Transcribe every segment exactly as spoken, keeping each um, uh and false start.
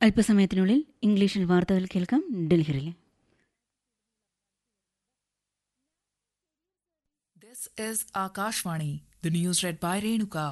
അല്പസമയത്തിനുള്ളിൽ ഇംഗ്ലീഷിൽ വാർത്തകൾ കേൾക്കാം. ഡൽഹിയിലെ This is Akashvani, the news read by Renuka.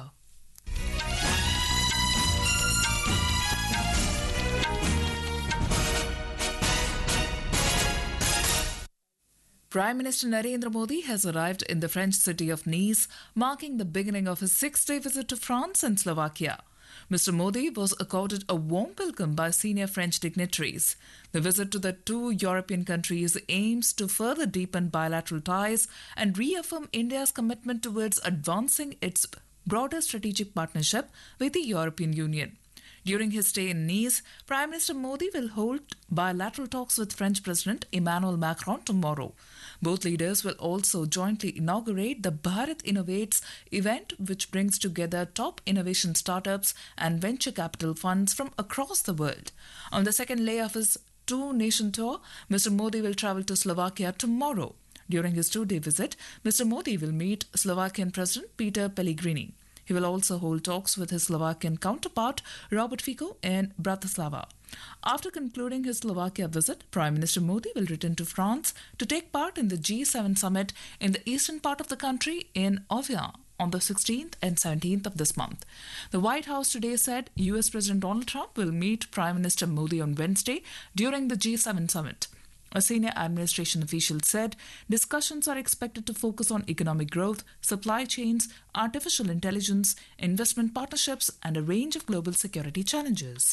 Prime Minister Narendra Modi has arrived in the French city of Nice, marking the beginning of his six-day visit to France and Slovakia. Mister Modi was accorded a warm welcome by senior French dignitaries. The visit to the two European countries aims to further deepen bilateral ties and reaffirm India's commitment towards advancing its broader strategic partnership with the European Union. During his stay in Nice, Prime Minister Modi will hold bilateral talks with French President Emmanuel Macron tomorrow. Both leaders will also jointly inaugurate the Bharat Innovates event, which brings together top innovation startups and venture capital funds from across the world. On the second leg of his two-nation tour, Mister Modi will travel to Slovakia tomorrow. During his two-day visit, Mister Modi will meet Slovakian President Peter Pellegrini. He will also hold talks with his Slovakian counterpart, Robert Fico, in Bratislava. After concluding his Slovakia visit, Prime Minister Modi will return to France to take part in the G seven summit in the eastern part of the country in Auvergne on the sixteenth and seventeenth of this month. The White House today said U S President Donald Trump will meet Prime Minister Modi on Wednesday during the G seven summit. A senior administration official said discussions are expected to focus on economic growth, supply chains, artificial intelligence, investment partnerships, and a range of global security challenges.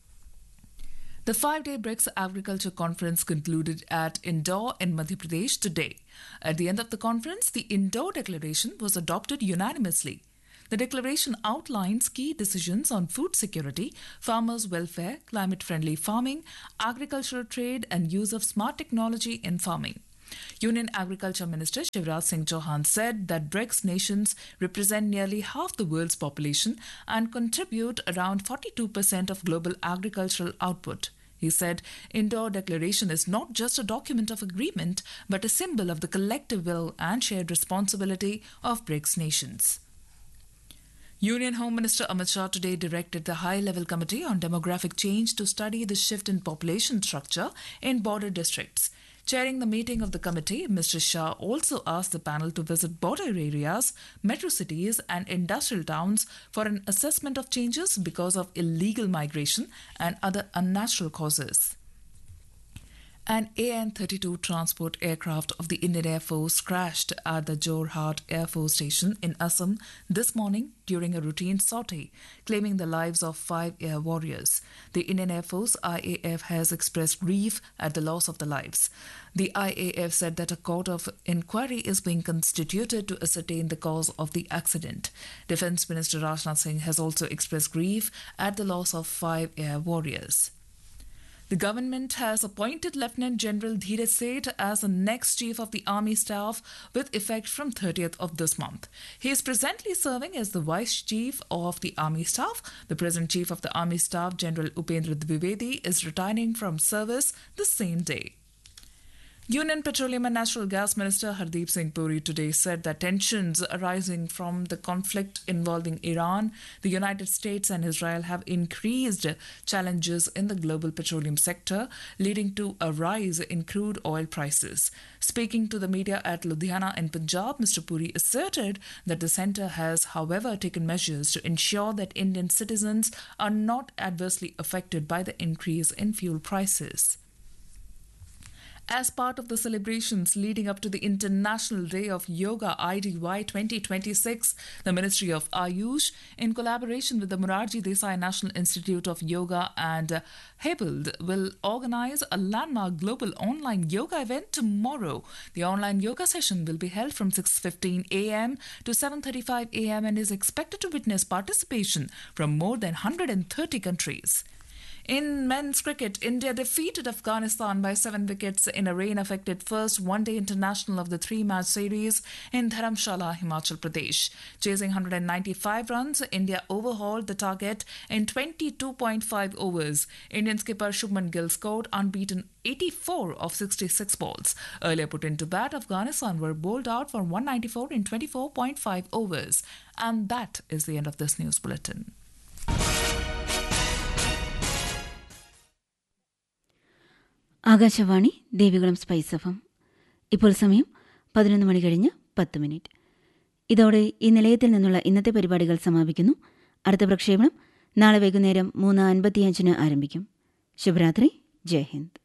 The five-day BRICS Agriculture Conference concluded at Indore in Madhya Pradesh today. At the end of the conference, the Indore Declaration was adopted unanimously. The declaration outlines key decisions on food security, farmers' welfare, climate-friendly farming, agricultural trade, and use of smart technology in farming. Union Agriculture Minister Shivraj Singh Chauhan said that BRICS nations represent nearly half the world's population and contribute around forty-two percent of global agricultural output. He said Indore Declaration is not just a document of agreement, but a symbol of the collective will and shared responsibility of BRICS nations. Union Home Minister Amit Shah today directed the High-Level Committee on Demographic Change to study the shift in population structure in border districts. Chairing the meeting of the committee, Mister Shah also asked the panel to visit border areas, metro cities and industrial towns for an assessment of changes because of illegal migration and other unnatural causes. An A N thirty-two transport aircraft of the Indian Air Force crashed at the Jorhat Air Force Station in Assam this morning during a routine sortie, claiming the lives of five air warriors. The Indian Air Force I A F has expressed grief at the loss of the lives. The I A F said that a court of inquiry is being constituted to ascertain the cause of the accident. Defence Minister Rajnath Singh has also expressed grief at the loss of five air warriors. The government has appointed Lieutenant General Dheeraj Seth as the next Chief of the Army Staff with effect from thirtieth of this month. He is presently serving as the Vice Chief of the Army Staff. The present Chief of the Army Staff, General Upendra Dwivedi, is retiring from service the same day. Union Petroleum and Natural Gas Minister Hardeep Singh Puri today said that tensions arising from the conflict involving Iran, the United States and Israel have increased challenges in the global petroleum sector, leading to a rise in crude oil prices. Speaking to the media at Ludhiana in Punjab, Mister Puri asserted that the centre has, however, taken measures to ensure that Indian citizens are not adversely affected by the increase in fuel prices. As part of the celebrations leading up to the International Day of Yoga I D Y twenty twenty-six, the Ministry of Ayush, in collaboration with the Morarji Desai National Institute of Yoga and Hebeld, will organize a landmark global online yoga event tomorrow. The online yoga session will be held from six fifteen a m to seven thirty-five a m and is expected to witness participation from more than one hundred thirty countries. In men's cricket, India defeated Afghanistan by seven wickets in a rain-affected first one-day international of the three-match series in Dharamshala, Himachal Pradesh. Chasing one hundred ninety-five runs, India overhauled the target in twenty-two point five overs. Indian skipper Shubman Gill scored unbeaten eighty-four of sixty-six balls. Earlier put into bat, Afghanistan were bowled out for one hundred ninety-four in twenty-four point five overs. And that is the end of this news bulletin. Akashvani Devikulam spice F M. ഇപ്പോൾ സമയം പതിനൊന്ന് മണി കഴിഞ്ഞ് പത്ത് minute. ഇതോടെ ഈ നിലയത്തിൽ നിന്നുള്ള ഇന്നത്തെ പരിപാടികൾ സമാപിക്കുന്നു. അടുത്ത പ്രക്ഷേപണം നാളെ വൈകുന്നേരം മൂന്ന് അൻപത്തിയഞ്ചിന് ആരംഭിക്കും. ശുഭരാത്രി. ജയ് ഹിന്ദ്.